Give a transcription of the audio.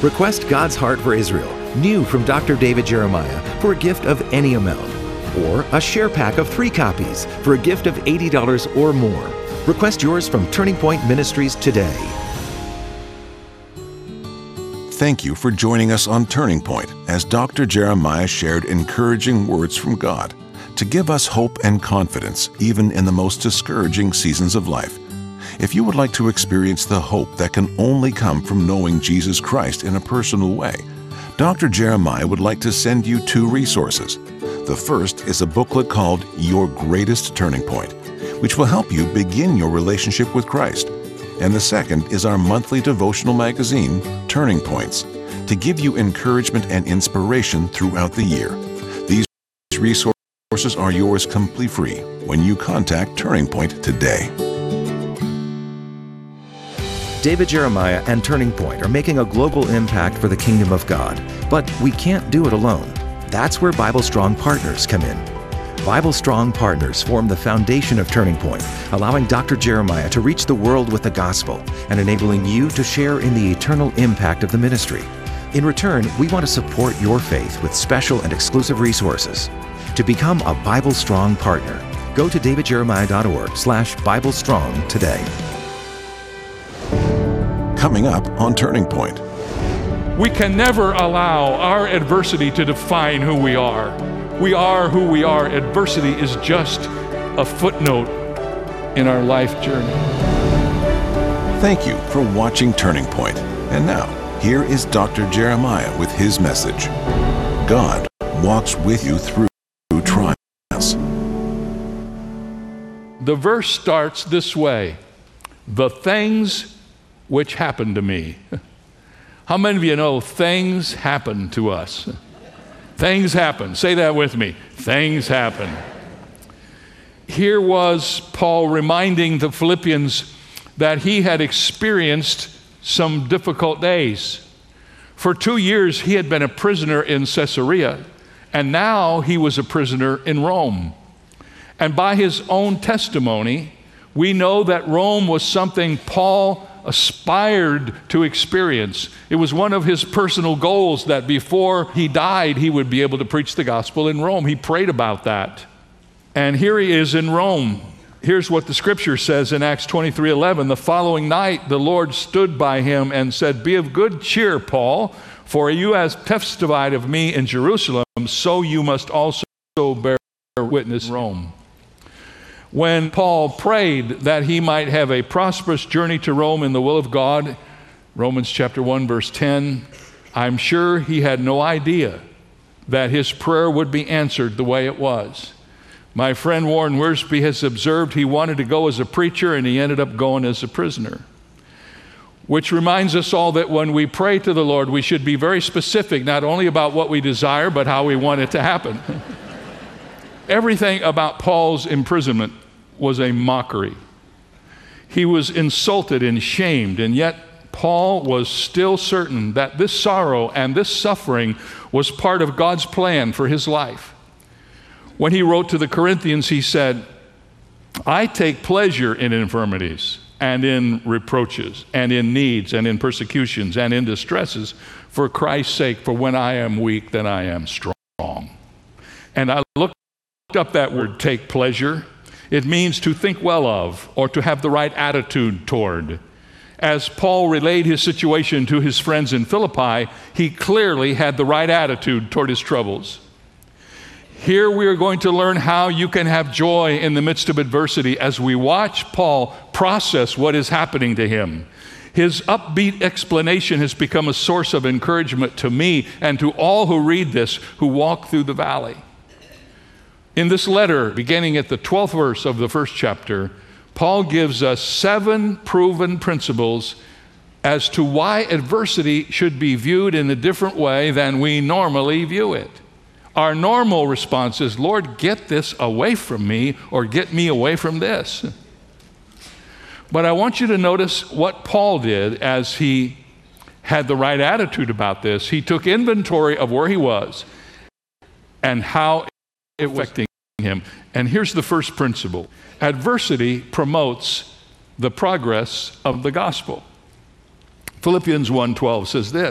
Request God's Heart for Israel, new from Dr. David Jeremiah, for a gift of any amount. Or a share pack of 3 copies for a gift of $80 or more. Request yours from Turning Point Ministries today. Thank you for joining us on Turning Point as Dr. Jeremiah shared encouraging words from God to give us hope and confidence even in the most discouraging seasons of life. If you would like to experience the hope that can only come from knowing Jesus Christ in a personal way, Dr. Jeremiah would like to send you 2 resources. The first is a booklet called Your Greatest Turning Point, which will help you begin your relationship with Christ. And the second is our monthly devotional magazine, Turning Points, to give you encouragement and inspiration throughout the year. These resources are yours completely free when you contact Turning Point today. David Jeremiah and Turning Point are making a global impact for the kingdom of God, but we can't do it alone. That's where Bible Strong Partners come in. Bible Strong Partners form the foundation of Turning Point, allowing Dr. Jeremiah to reach the world with the gospel and enabling you to share in the eternal impact of the ministry. In return, we want to support your faith with special and exclusive resources. To become a Bible Strong Partner, go to davidjeremiah.org/BibleStrong today. Coming up on Turning Point. We can never allow our adversity to define who we are. We are who we are. Adversity is just a footnote in our life journey. Thank you for watching Turning Point. And now, here is Dr. Jeremiah with his message. God walks with you through trials. The verse starts this way: the things which happened to me. How many of you know things happen to us? Things happen. Say that with me. Things happen. Here was Paul reminding the Philippians that he had experienced some difficult days. For 2 years, he had been a prisoner in Caesarea, and now he was a prisoner in Rome. And by his own testimony, we know that Rome was something Paul aspired to experience. It was one of his personal goals that before he died, he would be able to preach the gospel in Rome. He prayed about that. And here he is in Rome. Here's what the scripture says in Acts 23:11. The following night, the Lord stood by him and said, "Be of good cheer, Paul, for you have testified of me in Jerusalem, so you must also bear witness in Rome." When Paul prayed that he might have a prosperous journey to Rome in the will of God, Romans chapter 1, verse 10, I'm sure he had no idea that his prayer would be answered the way it was. My friend Warren Wiersbe has observed he wanted to go as a preacher and he ended up going as a prisoner. Which reminds us all that when we pray to the Lord, we should be very specific, not only about what we desire, but how we want it to happen. Everything about Paul's imprisonment was a mockery. He was insulted and shamed, and yet Paul was still certain that this sorrow and this suffering was part of God's plan for his life. When he wrote to the Corinthians, he said, "I take pleasure in infirmities and in reproaches and in needs and in persecutions and in distresses for Christ's sake, for when I am weak, then I am strong." And I looked up that word, take pleasure. It means to think well of or to have the right attitude toward. As Paul relayed his situation to his friends in Philippi, he clearly had the right attitude toward his troubles. Here we are going to learn how you can have joy in the midst of adversity as we watch Paul process what is happening to him. His upbeat explanation has become a source of encouragement to me and to all who read this, who walk through the valley. In this letter, beginning at the 12th verse of the first chapter, Paul gives us 7 proven principles as to why adversity should be viewed in a different way than we normally view it. Our normal response is, "Lord, get this away from me," or "get me away from this." But I want you to notice what Paul did as he had the right attitude about this. He took inventory of where he was and how it was affecting him. And here's the first principle. Adversity promotes the progress of the gospel. Philippians 1:12 says this,